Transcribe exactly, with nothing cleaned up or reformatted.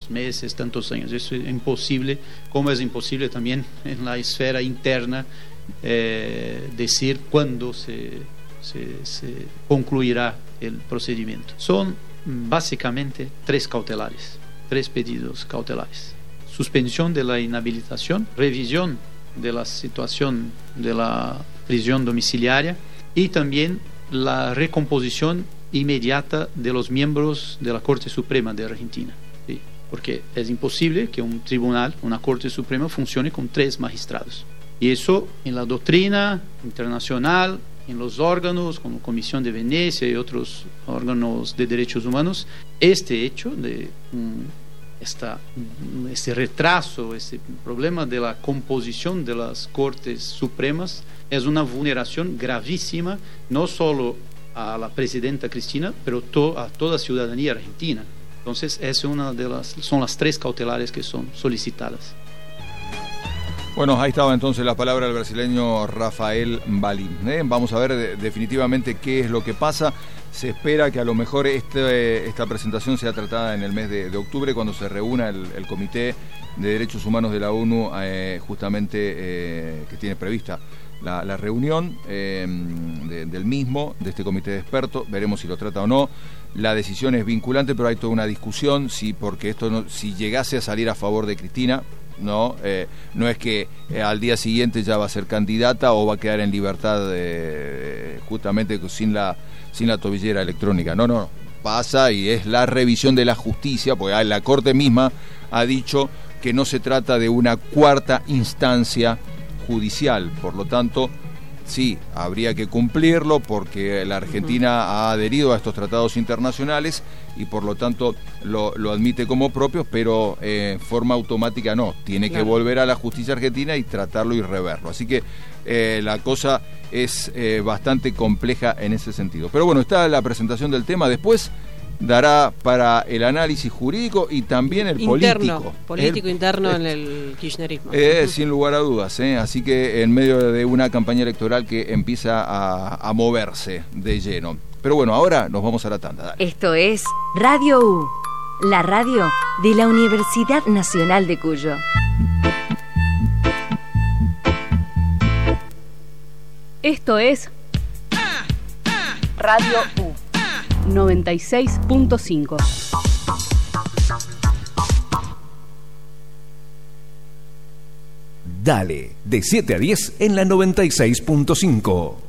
tantos meses, tantos años. Eso es imposible, como es imposible también en la esfera interna eh, decir cuándo se, se, se concluirá el procedimiento. Son básicamente tres cautelares, tres pedidos cautelares: suspensión de la inhabilitación, revisión de la situación de la prisión domiciliaria y también la recomposición inmediata de los miembros de la Corte Suprema de Argentina, ¿sí? Porque es imposible que un tribunal, una Corte Suprema, funcione con tres magistrados. Y eso en la doctrina internacional, en los órganos como Comisión de Venecia y otros órganos de derechos humanos, este hecho de um, esta, este retraso, este problema de la composición de las Cortes Supremas es una vulneración gravísima, no solo a la presidenta Cristina, pero to, a toda la ciudadanía argentina. Entonces, esa es una de las, son las tres cautelares que son solicitadas. Bueno, ahí estaba entonces la palabra del brasileño Rafael Balín. ¿eh? Vamos a ver de, definitivamente qué es lo que pasa. Se espera que a lo mejor este, esta presentación sea tratada en el mes de, de octubre, cuando se reúna el, el Comité de Derechos Humanos de la ONU, eh, justamente eh, que tiene prevista la, la reunión eh, de, del mismo, de este comité de expertos. Veremos si lo trata o no. La decisión es vinculante, pero hay toda una discusión si, porque esto no, si llegase a salir a favor de Cristina, no eh, no es que eh, al día siguiente ya va a ser candidata o va a quedar en libertad eh, justamente sin la sin la tobillera electrónica. No, no, pasa y es la revisión de la justicia, porque la Corte misma ha dicho que no se trata de una cuarta instancia judicial, por lo tanto sí, habría que cumplirlo porque la Argentina ha adherido a estos tratados internacionales y por lo tanto lo, lo admite como propios, pero en eh, forma automática no, tiene claro. que volver a la justicia argentina y tratarlo y reverlo. Así que eh, la cosa es eh, bastante compleja en ese sentido. Pero bueno, está la presentación del tema, después dará para el análisis jurídico y también el interno, político. Político el, interno eh, en el kirchnerismo. Eh, sin lugar a dudas, eh. Así que en medio de una campaña electoral que empieza a, a moverse de lleno. Pero bueno, ahora nos vamos a la tanda. Dale. Esto es Radio U, la radio de la Universidad Nacional de Cuyo. Esto es Radio U noventa y seis punto cinco. Dale, de siete a diez en la noventa y seis punto cinco.